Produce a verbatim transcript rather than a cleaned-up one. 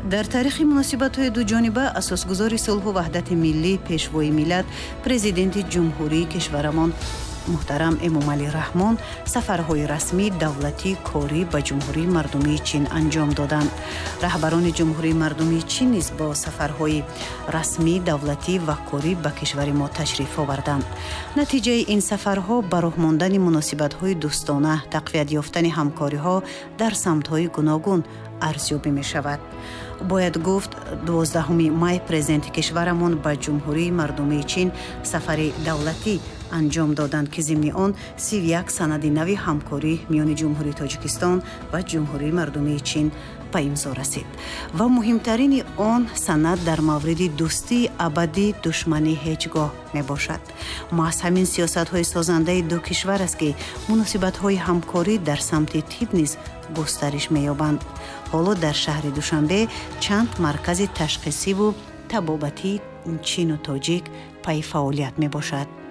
дар таърихи муносибатҳои дуҷониба асосгузори сулҳу ваҳдати миллӣ, пешвои миллат, президенти ҷумҳурии кишварамон муҳтарам Эмомалӣ Раҳмон сафарҳои расмӣ, давлатӣ, корӣ ба ҷумҳурии мардумии Чин анҷом доданд. раҳбарони ҷумҳурии мардумии Чин низ бо сафарҳои расмӣ, давлатӣ ва корӣ ба кишвари мо ташриф оварданд. натиҷаи ин сафарҳо ба роҳ мондани муносибатҳои дӯстона, тақвият ёфтани ҳамкориҳо дар самтҳои гуногун арзёбӣ мешавад. бояд гуфт дувоздаҳуми май президенти кишварамон ба ҷумҳурии мардумии Чин сафари давлатӣ анҷом доданд ки зимни он сию як санади нави ҳамкорӣ миёни ҷумҳурии Тоҷикистон ва ҷумҳурии мардумии Чин ба имзо расид ва муҳимтарини он санад дар мавриди дӯстии абадӣ душманӣ ҳеҷ гоҳ мебошад. маҳз ҳамин сиёсатҳои созандаи ду кишвар аст ки муносибатҳои ҳамкорӣ дар самти тиб низ густариш меёбанд. ҳоло дар шаҳри Душанбе чанд маркази ташхисиву табобатии чину тоҷик пай фаъолият мебошад.